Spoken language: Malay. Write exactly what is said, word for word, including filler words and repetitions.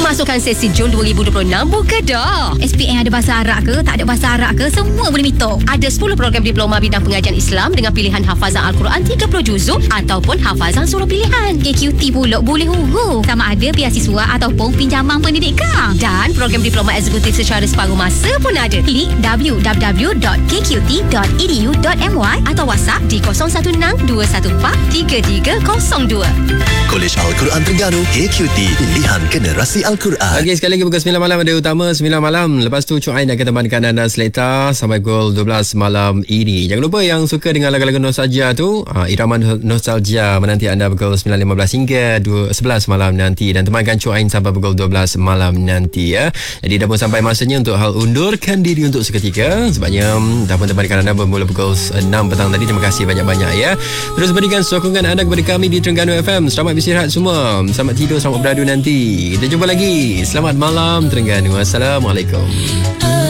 Pemasukan sesi Jun dua ribu dua puluh enam buka dah. S P N ada bahasa Arab ke, tak ada bahasa Arab ke, semua boleh mitok. Ada sepuluh program diploma bidang pengajian Islam dengan pilihan hafazan Al-Quran tiga puluh juzuk ataupun hafazan surah pilihan. K Q T pula boleh huruf. Sama ada beasiswa ataupun pinjaman pendidikan. Dan program diploma eksekutif secara separuh masa pun ada. Klik w w w dot k q t dot e d u dot m y atau WhatsApp di kosong satu enam dua satu empat tiga tiga kosong dua. Kolej Al-Quran Terengganu K Q T, pilihan generasi Al-Quran. Okey, sekali lagi pukul sembilan malam ada utama sembilan malam. Lepas tu Cuk Ain akan temankan anda seleta sampai pukul dua belas malam ini. Jangan lupa yang suka dengan lagu-lagu nostalgia tu, uh, irama nostalgia menanti anda pukul sembilan lima belas hingga sebelas malam nanti, dan temankan Cuk Ain sampai pukul dua belas malam nanti ya. Jadi dah pun sampai masanya untuk hal undurkan diri untuk seketika, sebabnya dah pun temankan anda bermula pukul enam petang tadi. Terima kasih banyak-banyak ya. Terus berikan sokongan anda kepada kami di Terengganu F M. Selamat beristirahat semua. Selamat tidur, selamat beradu nanti. Kita jumpa lagi. Selamat malam Terengganu. Assalamualaikum.